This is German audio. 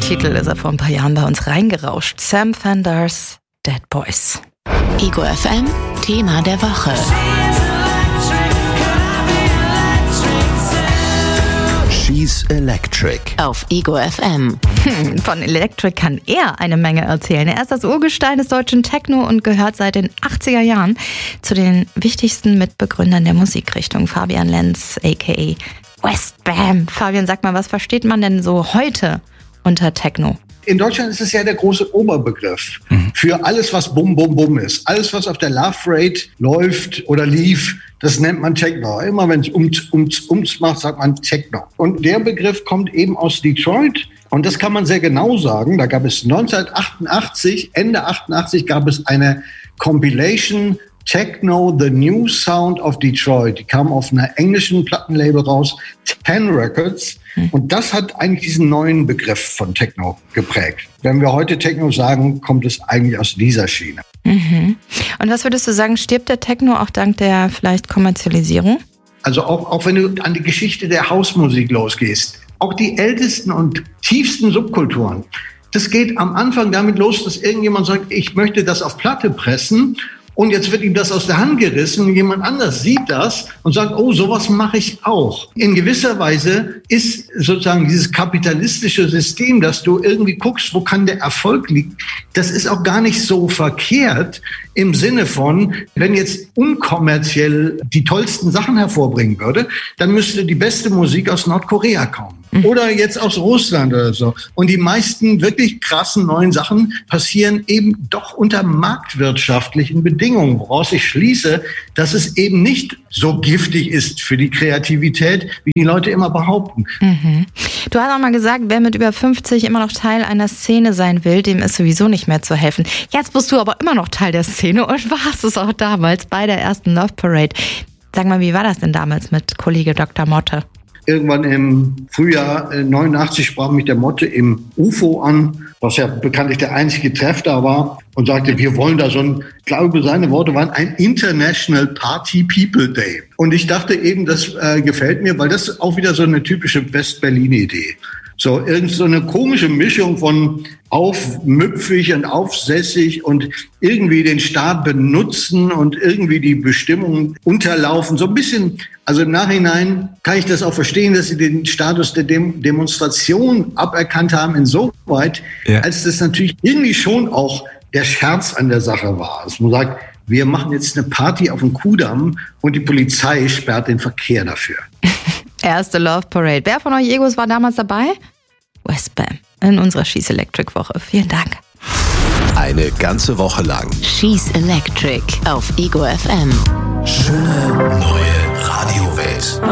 Titel ist er vor ein paar Jahren bei uns reingerauscht. Sam Fenders, Dead Boys. Ego FM, Thema der Woche. She's Electric. Auf Ego FM. Von Electric kann er eine Menge erzählen. Er ist das Urgestein des deutschen Techno und gehört seit den 80er Jahren zu den wichtigsten Mitbegründern der Musikrichtung. Fabian Lenz, a.k.a. Westbam. Fabian, sag mal, was versteht man denn so heute unter Techno? In Deutschland ist es ja der große Oberbegriff für alles, was Bum, Bum, Bum ist. Alles, was auf der Love Parade läuft oder lief, das nennt man Techno. Immer wenn es ums macht, sagt man Techno. Und der Begriff kommt eben aus Detroit. Und das kann man sehr genau sagen. Da gab es 1988, Ende 88, gab es eine Compilation Techno, The New Sound of Detroit. Die kam auf einer englischen Plattenlabel raus, 10 Records. Und das hat eigentlich diesen neuen Begriff von Techno geprägt. Wenn wir heute Techno sagen, kommt es eigentlich aus dieser Schiene. Mhm. Und was würdest du sagen, stirbt der Techno auch dank der vielleicht Kommerzialisierung? Also auch wenn du an die Geschichte der Hausmusik losgehst, auch die ältesten und tiefsten Subkulturen, das geht am Anfang damit los, dass irgendjemand sagt, ich möchte das auf Platte pressen. Und jetzt wird ihm das aus der Hand gerissen und jemand anders sieht das und sagt, oh, sowas mache ich auch. In gewisser Weise ist sozusagen dieses kapitalistische System, dass du irgendwie guckst, wo kann der Erfolg liegen, das ist auch gar nicht so verkehrt im Sinne von, wenn jetzt unkommerziell die tollsten Sachen hervorbringen würde, dann müsste die beste Musik aus Nordkorea kommen. Oder jetzt aus Russland oder so. Und die meisten wirklich krassen neuen Sachen passieren eben doch unter marktwirtschaftlichen Bedingungen, woraus ich schließe, dass es eben nicht so giftig ist für die Kreativität, wie die Leute immer behaupten. Mhm. Du hast auch mal gesagt, wer mit über 50 immer noch Teil einer Szene sein will, dem ist sowieso nicht mehr zu helfen. Jetzt bist du aber immer noch Teil der Szene und warst es auch damals bei der ersten Love Parade. Sag mal, wie war das denn damals mit Kollege Dr. Motte? Irgendwann im Frühjahr 89 sprach mich der Motte im UFO an, was ja bekanntlich der einzige Treff da war, und sagte, wir wollen da so ein, ich glaube, seine Worte waren ein International Party People Day. Und ich dachte eben, das gefällt mir, weil das ist auch wieder so eine typische West-Berlin-Idee. So, irgend so eine komische Mischung von aufmüpfig und aufsässig und irgendwie den Staat benutzen und irgendwie die Bestimmungen unterlaufen. So ein bisschen, also im Nachhinein kann ich das auch verstehen, dass sie den Status der Demonstration aberkannt haben, insoweit, als das natürlich irgendwie schon auch der Scherz an der Sache war. Dass man sagt, wir machen jetzt eine Party auf dem Kudamm und die Polizei sperrt den Verkehr dafür. Erste Love Parade. Wer von euch Egos war damals dabei? Westbam in unserer She's Electric Woche. Vielen Dank. Eine ganze Woche lang. She's Electric auf Ego FM. Schöne neue Radiowelt.